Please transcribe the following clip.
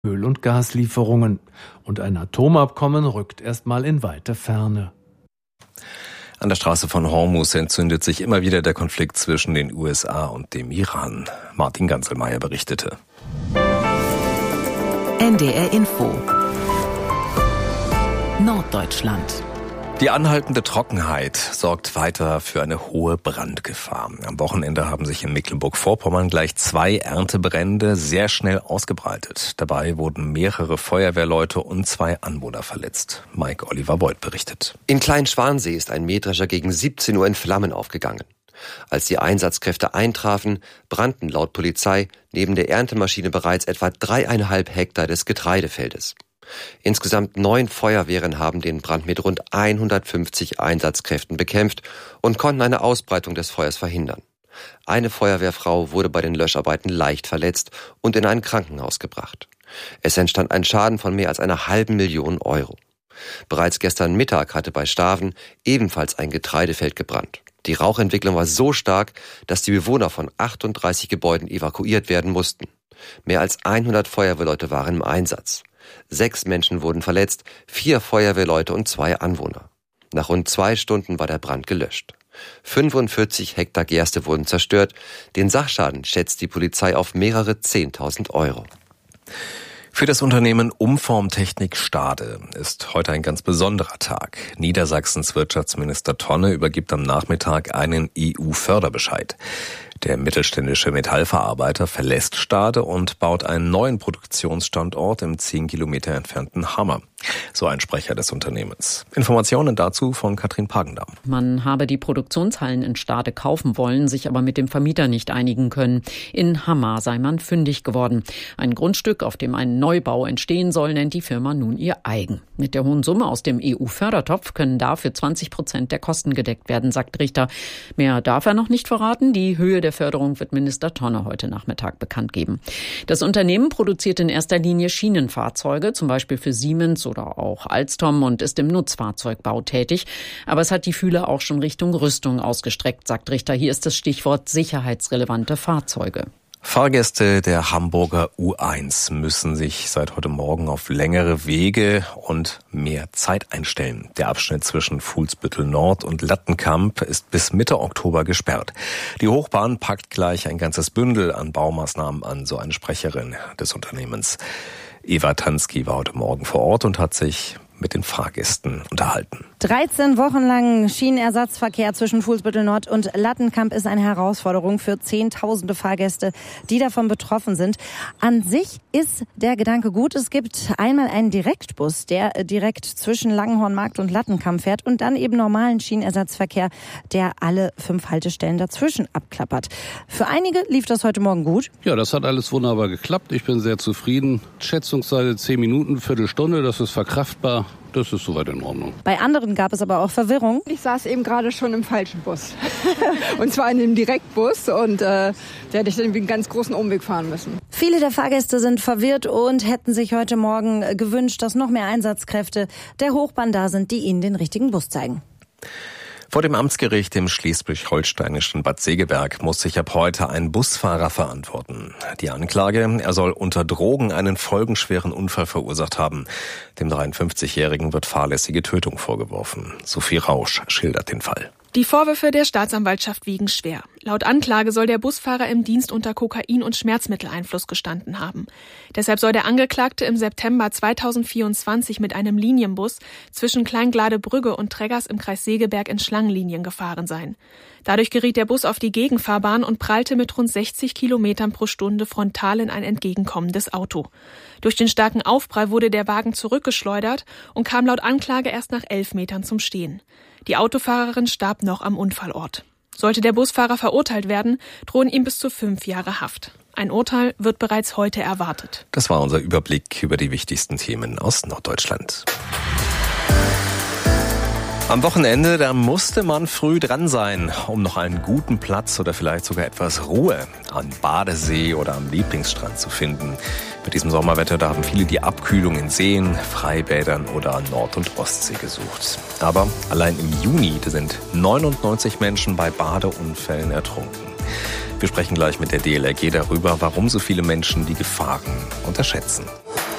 Öl- und Gaslieferungen. Und ein Atomabkommen rückt erstmal in weite Ferne. An der Straße von Hormuz entzündet sich immer wieder der Konflikt zwischen den USA und dem Iran. Martin Ganzelmeier berichtete. NDR Info Norddeutschland. Die anhaltende Trockenheit sorgt weiter für eine hohe Brandgefahr. Am Wochenende haben sich in Mecklenburg-Vorpommern gleich 2 Erntebrände sehr schnell ausgebreitet. Dabei wurden mehrere Feuerwehrleute und 2 Anwohner verletzt. Mike Oliver Beuth berichtet. In Kleinschwansee ist ein Mähdrescher gegen 17 Uhr in Flammen aufgegangen. Als die Einsatzkräfte eintrafen, brannten laut Polizei neben der Erntemaschine bereits etwa 3,5 Hektar des Getreidefeldes. Insgesamt 9 Feuerwehren haben den Brand mit rund 150 Einsatzkräften bekämpft und konnten eine Ausbreitung des Feuers verhindern. Eine Feuerwehrfrau wurde bei den Löscharbeiten leicht verletzt und in ein Krankenhaus gebracht. Es entstand ein Schaden von mehr als einer $500.000 Euro. Bereits gestern Mittag hatte bei Staven ebenfalls ein Getreidefeld gebrannt. Die Rauchentwicklung war so stark, dass die Bewohner von 38 Gebäuden evakuiert werden mussten. Mehr als 100 Feuerwehrleute waren im Einsatz. 6 Menschen wurden verletzt, 4 Feuerwehrleute und 2 Anwohner. Nach rund 2 Stunden war der Brand gelöscht. 45 Hektar Gerste wurden zerstört. Den Sachschaden schätzt die Polizei auf mehrere 10.000 Euro. Für das Unternehmen Umformtechnik Stade ist heute ein ganz besonderer Tag. Niedersachsens Wirtschaftsminister Tonne übergibt am Nachmittag einen EU-Förderbescheid. Der mittelständische Metallverarbeiter verlässt Stade und baut einen neuen Produktionsstandort im 10 Kilometer entfernten Hammer. So ein Sprecher des Unternehmens. Informationen dazu von Katrin Pagendamm. Man habe die Produktionshallen in Stade kaufen wollen, sich aber mit dem Vermieter nicht einigen können. In Hammer sei man fündig geworden. Ein Grundstück, auf dem ein Neubau entstehen soll, nennt die Firma nun ihr eigen. Mit der hohen Summe aus dem EU-Fördertopf können dafür 20% der Kosten gedeckt werden, sagt Richter. Mehr darf er noch nicht verraten. Die Höhe der Förderung wird Minister Tonne heute Nachmittag bekannt geben. Das Unternehmen produziert in erster Linie Schienenfahrzeuge, zum Beispiel für Siemens oder auch Alstom, und ist im Nutzfahrzeugbau tätig. Aber es hat die Fühler auch schon Richtung Rüstung ausgestreckt, sagt Richter. Hier ist das Stichwort sicherheitsrelevante Fahrzeuge. Fahrgäste der Hamburger U1 müssen sich seit heute Morgen auf längere Wege und mehr Zeit einstellen. Der Abschnitt zwischen Fuhlsbüttel Nord und Lattenkamp ist bis Mitte Oktober gesperrt. Die Hochbahn packt gleich ein ganzes Bündel an Baumaßnahmen an, so eine Sprecherin des Unternehmens. Eva Tansky war heute Morgen vor Ort und hat sich mit den Fahrgästen unterhalten. 13 Wochen lang Schienenersatzverkehr zwischen Fuhlsbüttel Nord und Lattenkamp ist eine Herausforderung für Zehntausende Fahrgäste, die davon betroffen sind. An sich ist der Gedanke gut. Es gibt einmal einen Direktbus, der direkt zwischen Langenhornmarkt und Lattenkamp fährt, und dann eben normalen Schienenersatzverkehr, der alle 5 Haltestellen dazwischen abklappert. Für einige lief das heute Morgen gut. Ja, das hat alles wunderbar geklappt. Ich bin sehr zufrieden. Schätzungsweise 10 Minuten, Viertelstunde, das ist verkraftbar. Das ist soweit in Ordnung. Bei anderen gab es aber auch Verwirrung. Ich saß eben gerade schon im falschen Bus. Und zwar in dem Direktbus. Und da hätte ich dann einen ganz großen Umweg fahren müssen. Viele der Fahrgäste sind verwirrt und hätten sich heute Morgen gewünscht, dass noch mehr Einsatzkräfte der Hochbahn da sind, die ihnen den richtigen Bus zeigen. Vor dem Amtsgericht im schleswig-holsteinischen Bad Segeberg muss sich ab heute ein Busfahrer verantworten. Die Anklage, er soll unter Drogen einen folgenschweren Unfall verursacht haben. Dem 53-Jährigen wird fahrlässige Tötung vorgeworfen. Sophie Rausch schildert den Fall. Die Vorwürfe der Staatsanwaltschaft wiegen schwer. Laut Anklage soll der Busfahrer im Dienst unter Kokain- und Schmerzmitteleinfluss gestanden haben. Deshalb soll der Angeklagte im September 2024 mit einem Linienbus zwischen Kleingladebrügge und Treggers im Kreis Segeberg in Schlangenlinien gefahren sein. Dadurch geriet der Bus auf die Gegenfahrbahn und prallte mit rund 60 Kilometern pro Stunde frontal in ein entgegenkommendes Auto. Durch den starken Aufprall wurde der Wagen zurückgeschleudert und kam laut Anklage erst nach 11 Metern zum Stehen. Die Autofahrerin starb noch am Unfallort. Sollte der Busfahrer verurteilt werden, drohen ihm bis zu 5 Jahre Haft. Ein Urteil wird bereits heute erwartet. Das war unser Überblick über die wichtigsten Themen aus Norddeutschland. Am Wochenende, da musste man früh dran sein, um noch einen guten Platz oder vielleicht sogar etwas Ruhe am Badesee oder am Lieblingsstrand zu finden. Mit diesem Sommerwetter, da haben viele die Abkühlung in Seen, Freibädern oder an Nord- und Ostsee gesucht. Aber allein im Juni, da sind 99 Menschen bei Badeunfällen ertrunken. Wir sprechen gleich mit der DLRG darüber, warum so viele Menschen die Gefahren unterschätzen.